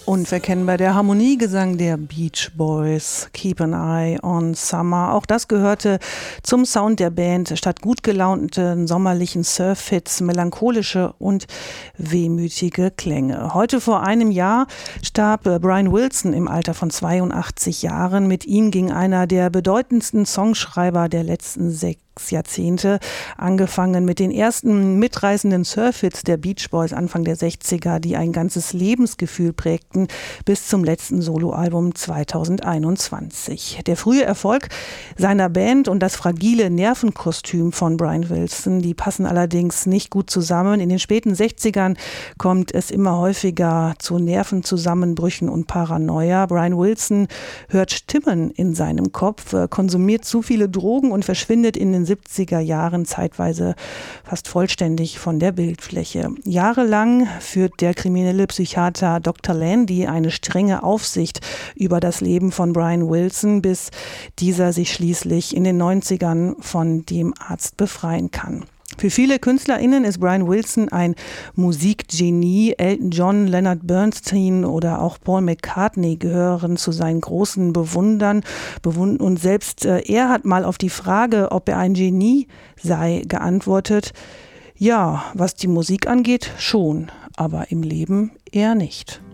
Unverkennbar der Harmoniegesang der Beach Boys, Keep an Eye on Summer. Auch das gehörte zum Sound der Band. Statt gut gelaunten sommerlichen Surf-Hits melancholische und wehmütige Klänge. Heute vor einem Jahr starb Brian Wilson im Alter von 82 Jahren. Mit ihm ging einer der bedeutendsten Songschreiber der letzten 6 Jahrzehnte, angefangen mit den ersten mitreißenden Surf-Hits der Beach Boys Anfang der 60er, die ein ganzes Lebensgefühl prägten, bis zum letzten Soloalbum 2021. Der frühe Erfolg seiner Band und das fragile Nervenkostüm von Brian Wilson, die passen allerdings nicht gut zusammen. In den späten 60ern kommt es immer häufiger zu Nervenzusammenbrüchen und Paranoia. Brian Wilson hört Stimmen in seinem Kopf, konsumiert zu viele Drogen und verschwindet in den 70er Jahren zeitweise fast vollständig von der Bildfläche. Jahrelang führt der kriminelle Psychiater Dr. Landy eine strenge Aufsicht über das Leben von Brian Wilson, bis dieser sich schließlich in den 90ern von dem Arzt befreien kann. Für viele KünstlerInnen ist Brian Wilson ein Musikgenie. Elton John, Leonard Bernstein oder auch Paul McCartney gehören zu seinen großen Bewundern. Und selbst er hat mal auf die Frage, ob er ein Genie sei, geantwortet: Ja, was die Musik angeht, schon, aber im Leben eher nicht.